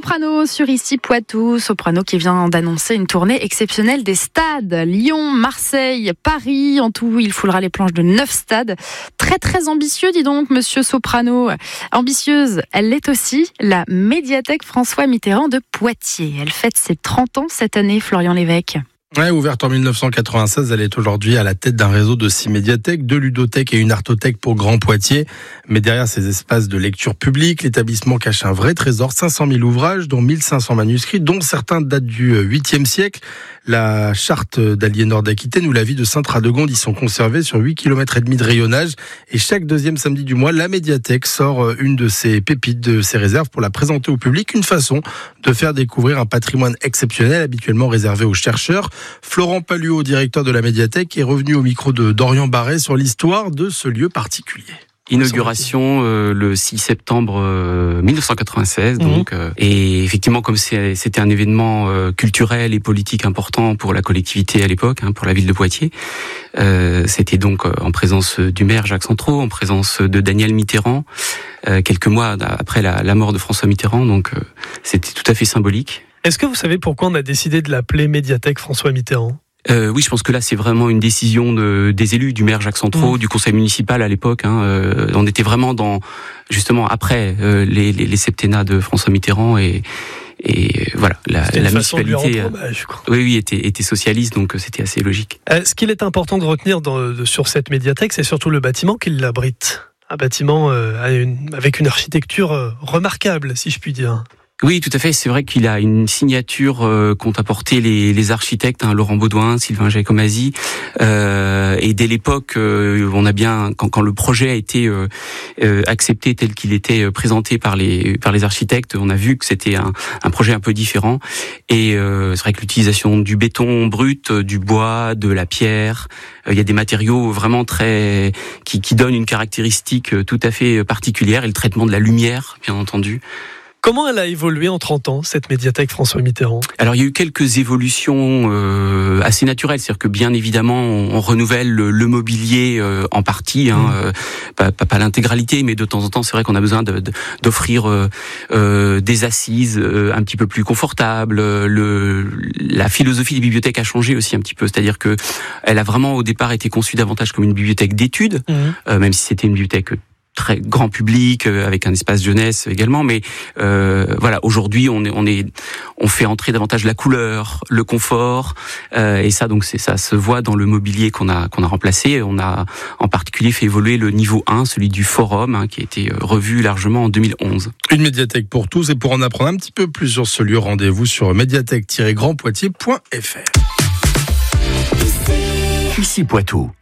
Soprano sur Ici Poitou. Soprano qui vient d'annoncer une tournée exceptionnelle des stades. Lyon, Marseille, Paris. En tout, il foulera les planches de 9 stades. Très, très ambitieux, dis donc, monsieur Soprano. Ambitieuse, elle l'est aussi, la médiathèque François Mitterrand de Poitiers. Elle fête ses 30 ans cette année, Florian Lévesque. Ouais, ouverte en 1996, elle est aujourd'hui à la tête d'un réseau de 6 médiathèques, 2 ludothèques et une artothèque pour Grand Poitiers. Mais derrière ces espaces de lecture publique, l'établissement cache un vrai trésor, 500 000 ouvrages, dont 1500 manuscrits, dont certains datent du 8e siècle. La charte d'Aliénor d'Aquitaine ou la vie de Sainte-Radegonde y sont conservés sur 8 km et demi de rayonnage. Et chaque deuxième samedi du mois, la médiathèque sort une de ses pépites, de ses réserves pour la présenter au public. Une façon de faire découvrir un patrimoine exceptionnel, habituellement réservé aux chercheurs. Florent Paluot, directeur de la médiathèque, est revenu au micro de Dorian Barret sur l'histoire de ce lieu particulier. Inauguration le 6 septembre 1996 donc et effectivement comme c'était un événement culturel et politique important pour la collectivité à l'époque, pour la ville de Poitiers, c'était donc en présence du maire Jacques Centraux, en présence de Daniel Mitterrand, quelques mois après la mort de François Mitterrand, donc c'était tout à fait symbolique. Est-ce que vous savez pourquoi on a décidé de l'appeler médiathèque François Mitterrand ? Oui, je pense que là, c'est vraiment une décision des élus, du maire Jacques Centraux, du conseil municipal à l'époque. On était vraiment justement après les septennats de François Mitterrand et voilà, la municipalité. Oui, était socialiste, donc c'était assez logique. Ce qu'il est important de retenir sur cette médiathèque, c'est surtout le bâtiment qui l'abrite. Un bâtiment avec une architecture remarquable, si je puis dire. Oui, tout à fait. C'est vrai qu'il a une signature qu'ont apporté les architectes, Laurent Baudouin, Sylvain Giacomassi. Et dès l'époque, on a bien, quand le projet a été accepté tel qu'il était présenté par les architectes, on a vu que c'était un projet un peu différent. Et c'est vrai que l'utilisation du béton brut, du bois, de la pierre, il y a des matériaux vraiment qui donnent une caractéristique tout à fait particulière. Et le traitement de la lumière, bien entendu. Comment elle a évolué en 30 ans, cette médiathèque François Mitterrand ? Alors, il y a eu quelques évolutions assez naturelles. C'est-à-dire que, bien évidemment, on renouvelle le mobilier en partie, pas l'intégralité, mais de temps en temps, c'est vrai qu'on a besoin d'offrir des assises un petit peu plus confortables. La philosophie des bibliothèques a changé aussi un petit peu. C'est-à-dire que elle a vraiment, au départ, été conçue davantage comme une bibliothèque d'études, même si c'était une bibliothèque très grand public, avec un espace jeunesse également, mais voilà, aujourd'hui on fait entrer davantage la couleur, le confort, et ça donc ça se voit dans le mobilier qu'on a remplacé. On a en particulier fait évoluer le niveau 1, celui du forum, qui a été revu largement en 2011. Une médiathèque pour tous, et pour en apprendre un petit peu plus sur ce lieu, rendez-vous sur médiathèque-grandpoitiers.fr. Ici Poitou.